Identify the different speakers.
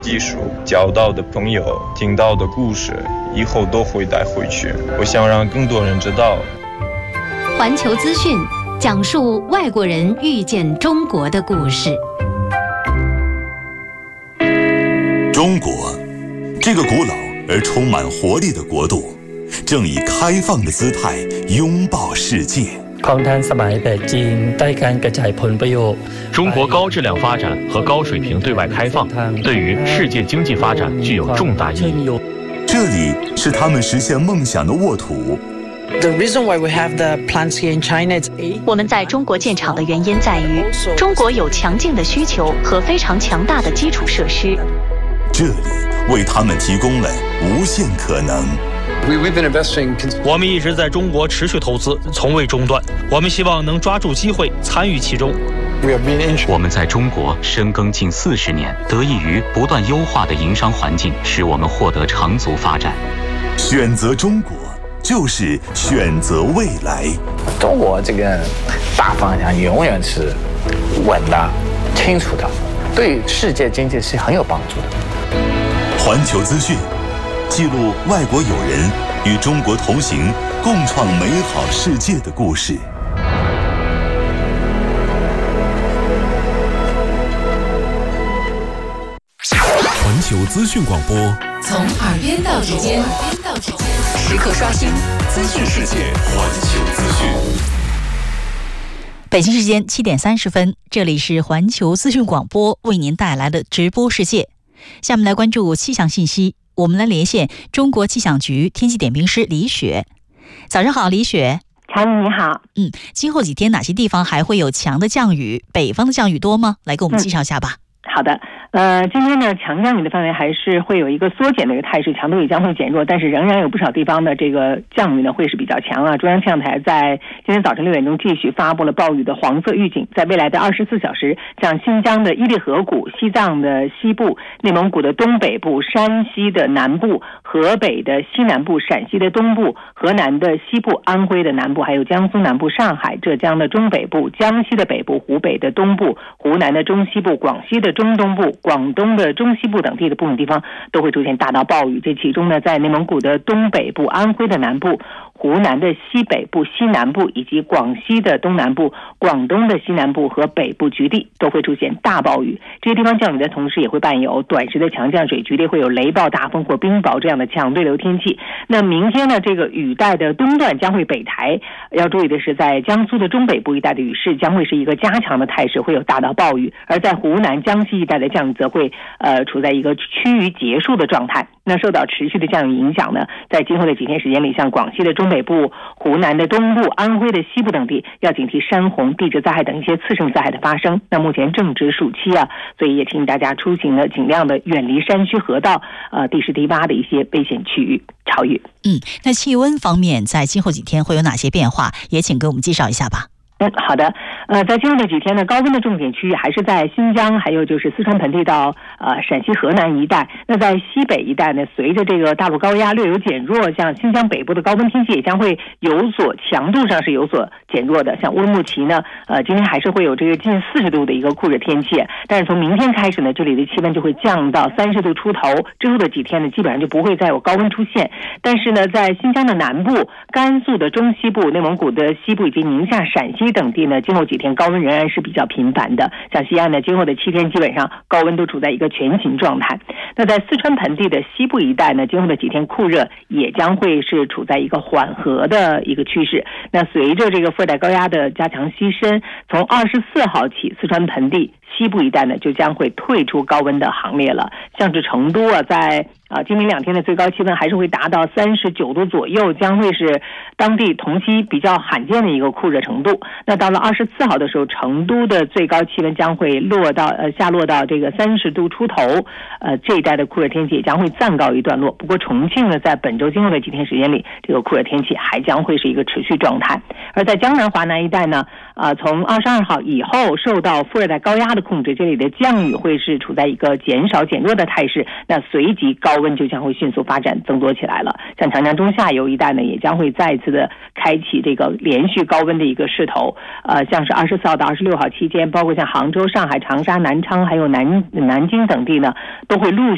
Speaker 1: 技术、交到的朋友、听到的故事，以后都会带回去。我想让更多人知道。
Speaker 2: 环球资讯讲述外国人遇见中国的故事。
Speaker 3: 中国，这个古老而充满活力的国度，正以开放的姿态拥抱世界。
Speaker 4: 中国高质量发展和高水平对外开放，对于世界经济发展具有重大意义。
Speaker 3: 这里是他们实现梦想的沃土。
Speaker 5: 我们在中国建厂的原因在于，中国有强劲的需求和非常强大的基础设施。
Speaker 3: 这里为他们提供了无限可能。
Speaker 6: 我们一直在中国持续投资，从未中断。我们希望能抓住机会，参与其中。
Speaker 4: 我们在中国深耕近40年，得益于不断优化的营商环境，使我们获得长足发展。
Speaker 3: 选择中国，就是选择未来。
Speaker 7: 中国这个大方向永远是稳的、清楚的，对世界经济是很有帮助的。
Speaker 3: 环球资讯记录外国友人与中国同行，共创美好世界的故事。
Speaker 8: 环球资讯广播，
Speaker 2: 从耳边到指尖，时刻刷新资讯世界。
Speaker 8: 环球资讯。
Speaker 9: 北京时间7点30分，这里是环球资讯广播为您带来的直播世界。下面来关注气象信息，我们来连线中国气象局天气点评师李雪。早上好，李雪。
Speaker 10: 乔你好。
Speaker 9: 今后几天哪些地方还会有强的降雨？北方的降雨多吗？来给我们介绍一下吧。
Speaker 10: 好的，今天呢，强降雨的范围还是会有一个缩减的一个态势，强度也将会减弱，但是仍然有不少地方的这个降雨呢会是比较强啊。中央气象台在今天早晨6点钟继续发布了暴雨的黄色预警，在未来的24小时，像新疆的伊犁河谷、西藏的西部、内蒙古的东北部、山西的南部、河北的西南部、陕西的东部、河南的西部、安徽的南部，还有江苏南部、上海、浙江的中北部、江西的北部、湖北的东部、湖南的中西部、广西的中东部、广东的中西部等地的部分地方都会出现大到暴雨。这其中呢，在内蒙古的东北部、安徽的南部、湖南的西北部、西南部以及广西的东南部、广东的西南部和北部局地都会出现大暴雨。这些地方降雨的同时也会伴有短时的强降水，局地会有雷暴、大风或冰雹这样的强对流天气。那明天呢，这个雨带的东段将会北抬，要注意的是，在江苏的中北部一带的雨势将会是一个加强的态势，会有大到暴雨；而在湖南、江西一带的降雨则会处在一个趋于结束的状态。那受到持续的降雨影响呢，在今后的几天时间里，像广西的中北部、湖南的东部、安徽的西部等地要警惕山洪、地质灾害等一些次生灾害的发生。那目前正值暑期啊，所以也提醒大家出行呢，尽量的远离山区河道、地势低洼的一些危险区域。潮雨。
Speaker 9: 那气温方面，在今后几天会有哪些变化？也请给我们介绍一下吧。
Speaker 10: 好的，在今后的几天呢，高温的重点区域还是在新疆，还有就是四川盆地到陕西、河南一带。那在西北一带呢，随着这个大陆高压略有减弱，像新疆北部的高温天气也将会有所强度上是有所减弱的。像乌鲁木齐呢，今天还是会有这个近40度的一个酷热天气，但是从明天开始呢，这里的气温就会降到30度出头，之后的几天呢，基本上就不会再有高温出现。但是呢，在新疆的南部、甘肃的中西部、内蒙古的西部以及宁夏、陕西等地呢，今后几天高温仍然是比较频繁的。像西安呢，今后的7天基本上高温都处在一个全晴状态。那在四川盆地的西部一带呢，今后的几天酷热也将会是处在一个缓和的一个趋势。那随着这个副热带高压的加强西伸，从24号起，四川盆地西部一带呢就将会退出高温的行列了。像是成都啊，在今明2天的最高气温还是会达到39度左右，将会是当地同期比较罕见的一个酷热程度。那到了24号的时候，成都的最高气温将会下落到这个30度出头，这一带的酷热天气也将会暂告一段落。不过重庆呢，在本周今后的几天时间里，这个酷热天气还将会是一个持续状态。而在江南、华南一带呢，从22号以后受到副热带高压的控制，这里的降雨会是处在一个减少减弱的态势，那随即高温就将会迅速发展增多起来了。像长江中下游一带呢，也将会再次的开启这个连续高温的一个势头。像是24号到26号期间，包括像杭州、上海、长沙、南昌还有南京等地呢，都会陆续